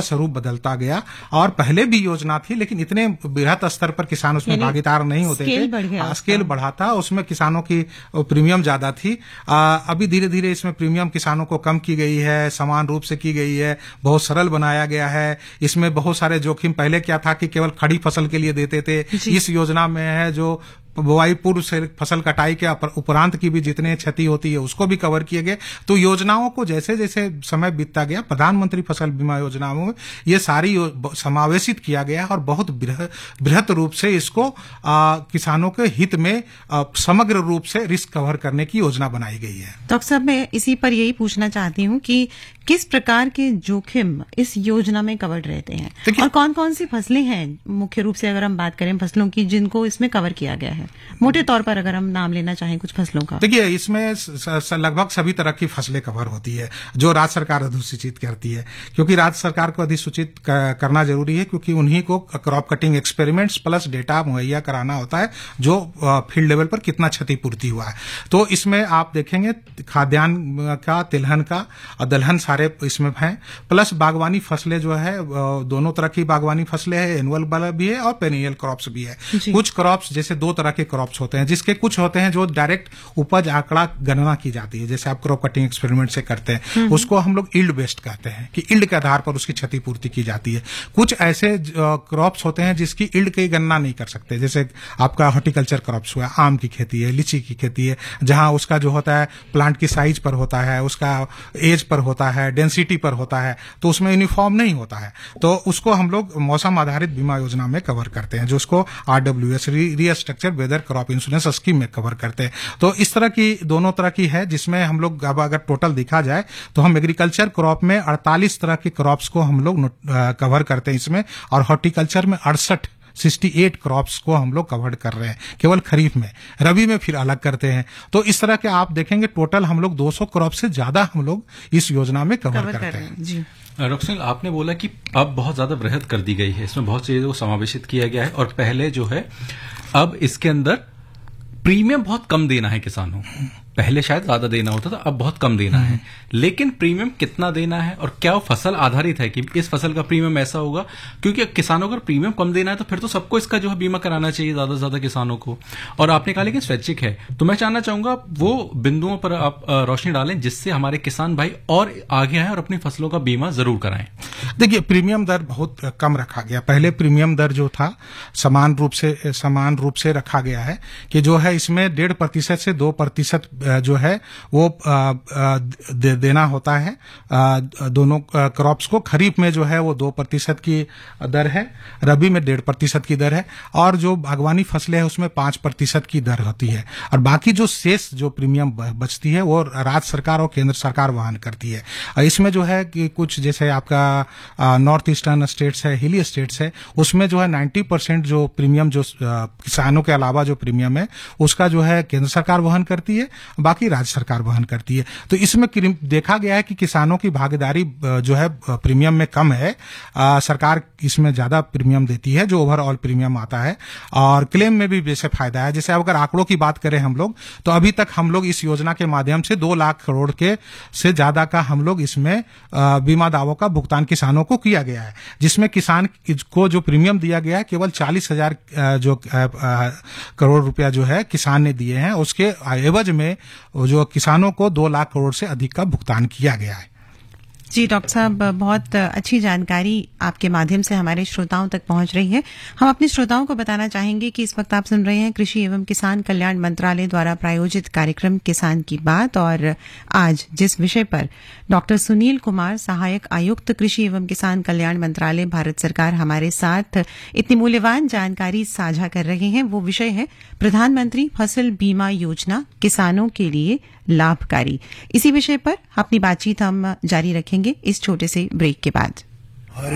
स्वरूप बदलता गया। और पहले भी योजना थी, लेकिन इतने बृहत स्तर पर किसान उसमें भागीदार नहीं होते थे। स्केल बढ़ा था, उसमें किसानों की प्रीमियम ज्यादा थी। अभी धीरे धीरे इसमें प्रीमियम किसानों को कम की गई है, समान रूप से की गई है, बहुत सरल बनाया गया है। इसमें बहुत सारे जोखिम, पहले क्या था कि केवल खड़ी फसल के लिए देते थे, इस योजना में है जो बुआई पूर्व से फसल कटाई के उपरांत की भी जितने क्षति होती है उसको भी कवर किए गए। तो योजनाओं को जैसे जैसे समय बीतता गया, प्रधानमंत्री फसल बीमा योजना में ये सारी समावेशित किया गया और बहुत बृहत रूप से इसको किसानों के हित में समग्र रूप से रिस्क कवर करने की योजना बनाई गई है। डॉक्टर साहब, मैं इसी पर यही पूछना चाहती हूँ कि किस प्रकार के जोखिम इस योजना में कवर्ड रहते हैं और कौन कौन सी फसलें हैं मुख्य रूप से, अगर हम बात करें फसलों की, जिनको इसमें कवर किया गया है? मोटे तौर पर अगर हम नाम लेना चाहें कुछ फसलों का। देखिए, इसमें लगभग सभी तरह की फसलें कवर होती है जो राज्य सरकार अधिसूचित करती है, क्योंकि राज्य सरकार को अधिसूचित करना जरूरी है, क्योंकि उन्हीं को crop cutting experiments plus data मुहैया कराना होता है जो फील्ड लेवल पर कितना क्षतिपूर्ति हुआ है। तो इसमें आप देखेंगे खाद्यान्न का, तिलहन का और दलहन सारे इसमें हैं, प्लस बागवानी फसलें जो है, दोनों तरह की बागवानी फसलें हैं, एनुअल वाला भी है और पेरिनियल क्रॉप्स भी है। कुछ क्रॉप्स, जैसे दो तरह के क्रॉप्स होते हैं, जिसके कुछ होते हैं जो डायरेक्ट उपज आंकड़ा गणना की जाती है, जैसे आप क्रॉप कटिंग एक्सपेरिमेंट से करते हैं, उसको हम लोग यील्ड बेस्ड कहते हैं कि यील्ड के आधार पर उसकी क्षतिपूर्ति की जाती है। कुछ ऐसे क्रॉप्स होते हैं जिसकी यील्ड की गणना नहीं कर सकते, जैसे आपका हॉर्टिकल्चर क्रॉप्स हुआ, आम की खेती है, लीची की खेती है, जहां उसका जो होता है प्लांट की साइज पर होता है, उसका एज पर होता है, डेंसिटी पर होता है, तो उसमें यूनिफॉर्म नहीं होता है, तो उसको हम लोग मौसम आधारित बीमा योजना में कवर करते हैं, जो उसको RWS restructure weather crop insurance scheme में कवर करते हैं। तो इस तरह की दोनों तरह की है, जिसमें हम लोग अब अगर टोटल देखा जाए तो हम एग्रीकल्चर क्रॉप में 48 तरह के क्रॉप्स को हम लोग कवर करते हैं इसमें, और हॉर्टिकल्चर में 68 क्रॉप्स को हम लोग कवर कर रहे हैं केवल खरीफ में, रबी में फिर अलग करते हैं। तो इस तरह के आप देखेंगे टोटल हम लोग 200 क्रॉप से ज्यादा हम लोग इस योजना में कवर करते हैं। जी डॉक्टर सिंह, आपने बोला कि अब बहुत ज्यादा बृहद कर दी गई है, इसमें बहुत चीजों को समावेशित किया गया है, और पहले जो है अब इसके अंदर प्रीमियम बहुत कम देना है किसानों को। पहले शायद ज्यादा देना होता था, अब बहुत कम देना है, लेकिन प्रीमियम कितना देना है और क्या वो फसल आधारित है कि इस फसल का प्रीमियम ऐसा होगा? क्योंकि किसानों को प्रीमियम कम देना है तो फिर तो सबको इसका जो है बीमा कराना चाहिए, ज्यादा से ज्यादा किसानों को। और आपने कहा लेकिन स्वैच्छिक है, तो मैं जानना चाहूंगा वो बिंदुओं पर आप रोशनी डालें जिससे हमारे किसान भाई और आगे आए और अपनी फसलों का बीमा जरूर कराएं। देखिए, प्रीमियम दर बहुत कम रखा गया। पहले प्रीमियम दर जो था समान रूप से रखा गया है कि जो है इसमें 1.5% से 2% जो है वो देना होता है दोनों क्रॉप्स को। खरीफ में जो है वो 2% की दर है, रबी में 1.5% की दर है, और जो बागवानी फसलें हैं उसमें 5% की दर होती है। और बाकी जो शेष जो प्रीमियम बचती है वो राज्य सरकार और केंद्र सरकार वहन करती है। इसमें जो है कि कुछ जैसे आपका नॉर्थ ईस्टर्न स्टेट्स है, हिली स्टेट्स है, उसमें जो है 90% जो प्रीमियम जो किसानों के अलावा जो प्रीमियम है उसका जो है केंद्र सरकार वहन करती है, बाकी राज्य सरकार वहन करती है। तो इसमें देखा गया है कि किसानों की भागीदारी जो है प्रीमियम में कम है, सरकार इसमें ज्यादा प्रीमियम देती है जो ओवरऑल प्रीमियम आता है, और क्लेम में भी वैसे फायदा है। जैसे अगर आंकड़ों की बात करें हम लोग, तो अभी तक हम लोग इस योजना के माध्यम से 2 लाख करोड़ के से ज्यादा का हम लोग इसमें बीमा दावों का भुगतान किसानों को किया गया है, जिसमें किसान को जो प्रीमियम दिया गया है केवल 40,000 जो करोड़ रुपया जो है किसान ने दिए हैं, उसके एवज में जो किसानों को 2 लाख करोड़ से अधिक का भुगतान किया गया है। जी डॉक्टर साहब, बहुत अच्छी जानकारी आपके माध्यम से हमारे श्रोताओं तक पहुंच रही है। हम अपने श्रोताओं को बताना चाहेंगे कि इस वक्त आप सुन रहे हैं कृषि एवं किसान कल्याण मंत्रालय द्वारा प्रायोजित कार्यक्रम किसान की बात, और आज जिस विषय पर डॉक्टर सुनील कुमार, सहायक आयुक्त कृषि एवं किसान कल्याण मंत्रालय, भारत सरकार, हमारे साथ इतनी मूल्यवान जानकारी साझा कर रहे हैं, वो विषय है प्रधानमंत्री फसल बीमा योजना किसानों के लिए लाभकारी। इसी विषय पर अपनी बातचीत हम जारी रखेंगे इस छोटे से ब्रेक के बाद।